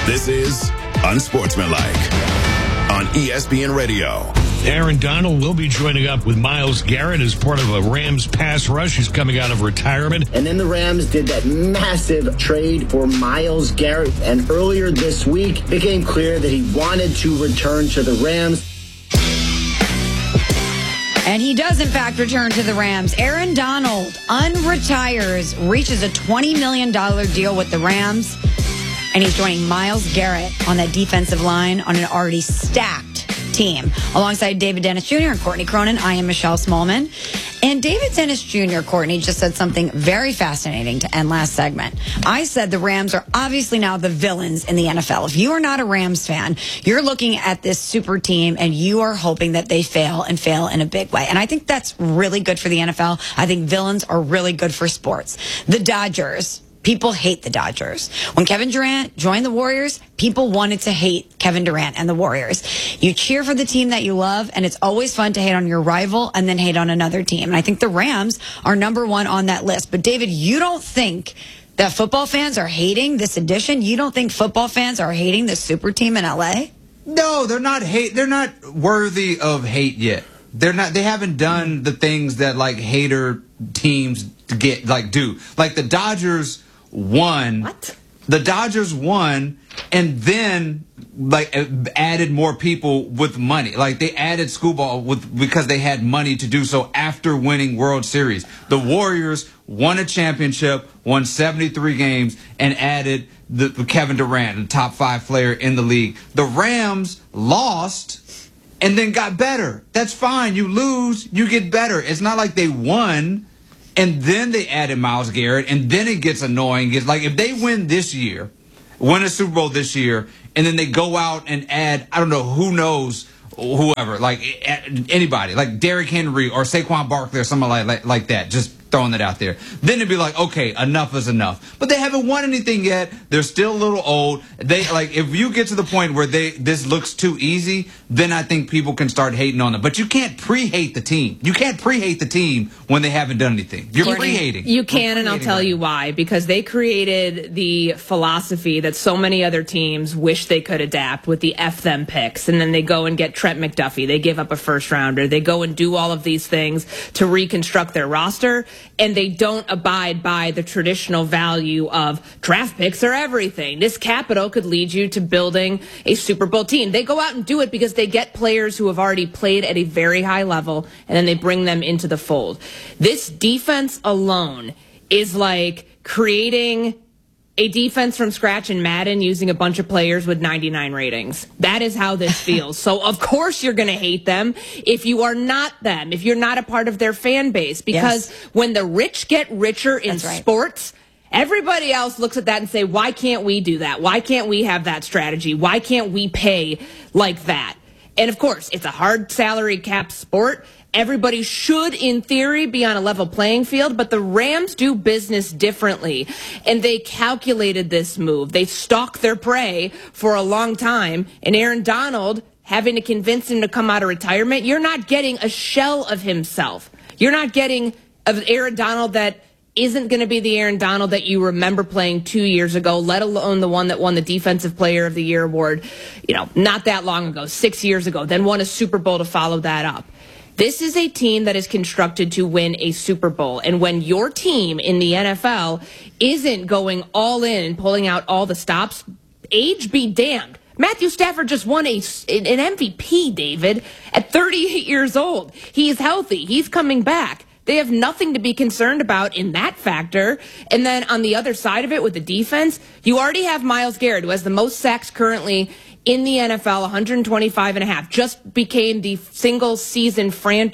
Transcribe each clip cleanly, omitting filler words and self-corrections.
This is Unsportsmanlike on ESPN Radio. Aaron Donald will be joining up with Myles Garrett as part of a Rams pass rush. He's coming out of retirement. And then the Rams did that massive trade for Myles Garrett. And earlier this week, it became clear that he wanted to return to the Rams. And he does, in fact, return to the Rams. Aaron Donald unretires, reaches a $20 million deal with the Rams, and he's joining Myles Garrett on that defensive line on an already stacked team. Alongside David Dennis Jr. and Courtney Cronin, I am Michelle Smallman. And David Dennis Jr., Courtney, just said something very fascinating to end last segment. I said the Rams are obviously now the villains in the NFL. If you are not a Rams fan, you're looking at this super team and you are hoping that they fail and fail in a big way. And I think that's really good for the NFL. I think villains are really good for sports. The Dodgers. People hate the Dodgers. When Kevin Durant joined the Warriors, people wanted to hate Kevin Durant and the Warriors. You cheer for the team that you love, and it's always fun to hate on your rival and then hate on another team. And I think the Rams are number one on that list. But, David, you don't think that football fans are hating this addition? You don't think football fans are hating the super team in L.A.? No, they're not They're not worthy of hate yet. They're not. They haven't done the things that, like, hater teams do. Like, the Dodgers won. What? The Dodgers won and then added more people with money. Like, they added Screwball because they had money to do so after winning World Series. The Warriors won a championship, won 73 games, and added the Kevin Durant, the top 5 player in the league. The Rams lost and then got better. That's fine. You lose, you get better. It's not like they won and then they added Myles Garrett, and then it gets annoying. It's like if they win this year, win a Super Bowl this year, and then they go out and add, I don't know, who knows, whoever, like anybody, like Derrick Henry or Saquon Barkley or something like that, just throwing it out there. Then it'd be like, okay, enough is enough. But they haven't won anything yet. They're still a little old. If you get to the point where this looks too easy, then I think people can start hating on them. But you can't pre-hate the team. You can't pre-hate the team when they haven't done anything. You're pre-hating. You can, and I'll tell you why. Because they created the philosophy that so many other teams wish they could adapt with the F them picks. And then they go and get Trent McDuffie. They give up a first rounder. They go and do all of these things to reconstruct their roster. And they don't abide by the traditional value of draft picks are everything. This capital could lead you to building a Super Bowl team. They go out and do it because they get players who have already played at a very high level, and then they bring them into the fold. This defense alone is like creating a defense from scratch in Madden using a bunch of players with 99 ratings. That is how this feels. So, of course, you're going to hate them if you are not them, if you're not a part of their fan base. Because when the rich get richer in sports, everybody else looks at that and say, why can't we do that? Why can't we have that strategy? Why can't we pay like that? And, of course, it's a hard salary cap sport. Everybody should, in theory, be on a level playing field, but the Rams do business differently, and they calculated this move. They stalked their prey for a long time, and Aaron Donald, having to convince him to come out of retirement, you're not getting a shell of himself. You're not getting an Aaron Donald that isn't going to be the Aaron Donald that you remember playing 2 years ago, let alone the one that won the Defensive Player of the Year award, not that long ago, 6 years ago, then won a Super Bowl to follow that up. This is a team that is constructed to win a Super Bowl. And when your team in the NFL isn't going all in and pulling out all the stops, age be damned. Matthew Stafford just won an MVP, David, at 38 years old. He's healthy. He's coming back. They have nothing to be concerned about in that factor. And then on the other side of it with the defense, you already have Myles Garrett, who has the most sacks currently in the NFL, 125.5, just became the single season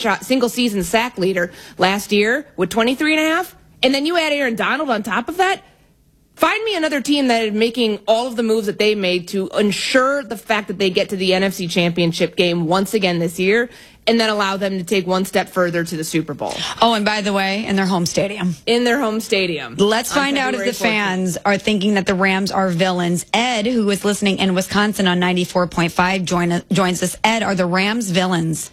sack leader last year with 23.5. And then you add Aaron Donald on top of that. Find me another team that is making all of the moves that they made to ensure the fact that they get to the NFC Championship game once again this year, and then allow them to take one step further to the Super Bowl. Oh, and by the way, in their home stadium. In their home stadium. Let's find out if the fans are thinking that the Rams are villains. Ed, who is listening in Wisconsin on 94.5, joins us. Ed, are the Rams villains?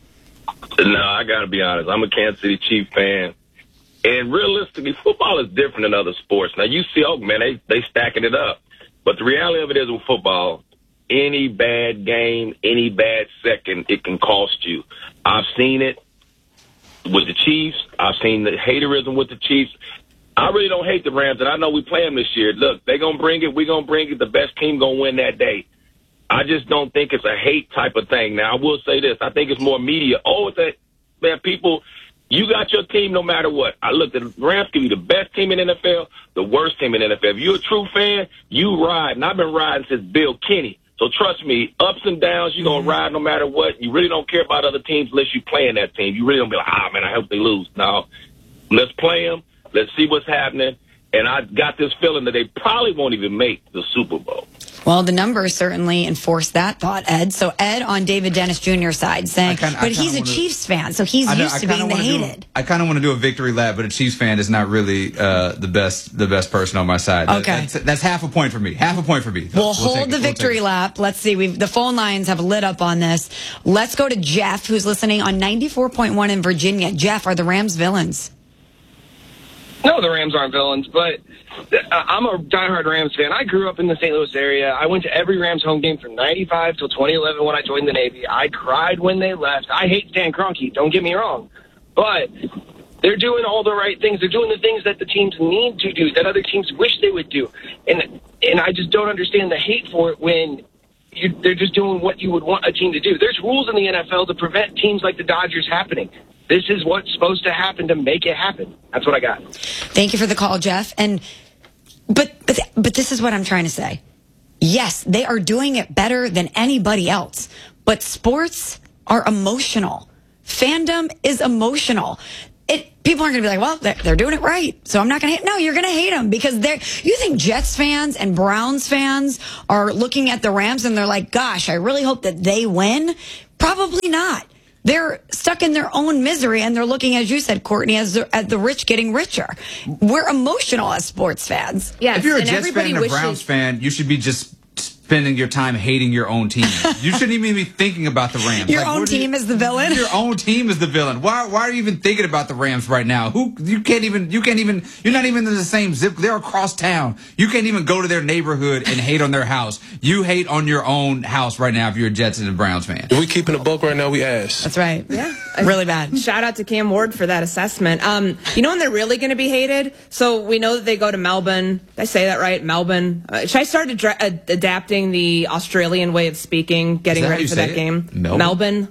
No, I got to be honest. I'm a Kansas City Chiefs fan. And realistically, football is different than other sports. Now, you see, oh, man, they stacking it up. But the reality of it is with football, any bad game, any bad second, it can cost you. I've seen it with the Chiefs. I've seen the haterism with the Chiefs. I really don't hate the Rams, and I know we play them this year. Look, they're going to bring it. We're going to bring it. The best team going to win that day. I just don't think it's a hate type of thing. Now, I will say this. I think it's more media. Oh, it's man, people, you got your team no matter what. I look, the Rams can be the best team in the NFL, the worst team in the NFL. If you're a true fan, you ride. And I've been riding since Bill Kenny. So trust me, ups and downs, you're going to ride no matter what. You really don't care about other teams unless you play in that team. You really don't be like, man, I hope they lose. No, let's play them. Let's see what's happening. And I got this feeling that they probably won't even make the Super Bowl. Well, the numbers certainly enforce that thought, Ed. So Ed on David Dennis Jr.'s side saying, but he's a Chiefs fan, so he's used to being the hated. I kind of want to do a victory lap, but a Chiefs fan is not really the best person on my side. Okay. That's half a point for me. Half a point for me. We'll hold the victory lap. Let's see. The phone lines have lit up on this. Let's go to Jeff, who's listening on 94.1 in Virginia. Jeff, are the Rams villains? No, the Rams aren't villains, but I'm a diehard Rams fan. I grew up in the St. Louis area. I went to every Rams home game from 95 till 2011 when I joined the Navy. I cried when they left. I hate Stan Kroenke, don't get me wrong. But they're doing all the right things. They're doing the things that the teams need to do, that other teams wish they would do. And I just don't understand the hate for it when they're just doing what you would want a team to do. There's rules in the NFL to prevent teams like the Dodgers happening. This is what's supposed to happen to make it happen. That's what I got. Thank you for the call, Jeff. But this is what I'm trying to say. Yes, they are doing it better than anybody else. But sports are emotional. Fandom is emotional. People aren't going to be like, well, they're doing it right, so I'm not going to hate. No, you're going to hate them because you think Jets fans and Browns fans are looking at the Rams and they're like, gosh, I really hope that they win. Probably not. They're stuck in their own misery, and they're looking, as you said, Courtney, at the rich getting richer. We're emotional as sports fans. Yes, if you're a Jets fan and a Browns fan, you should be just spending your time hating your own team. You shouldn't even be thinking about the Rams. Your own team is the villain. Your own team is the villain. Why are you even thinking about the Rams right now? You're not even in the same zip. They're across town. You can't even go to their neighborhood and hate on their house. You hate on your own house right now if you're a Jets and a Browns fan. If we keeping a buck right now, we ass. That's right. Yeah. Really bad. Shout out to Cam Ward for that assessment. You know when they're really going to be hated? So we know that they go to Melbourne. Did I say that right? Melbourne. Should I start adapting the Australian way of speaking, getting ready for that game? Melbourne? Melbourne.